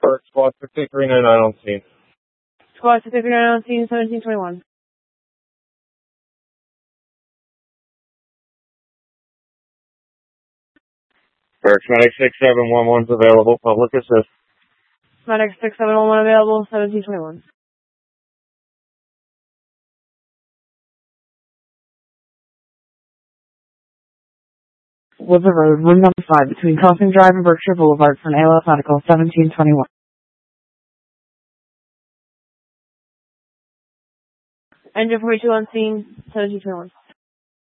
For squad 5399 on scene. Squad 5399 on scene, 1721. For Medic 6711 is available. Public assist. Medic 6711 available, 1721. Woodland Road, room number 5, between Crossing Drive and Berkshire Boulevard for an ALS medical, 1721. Engine 42 on scene, 1721.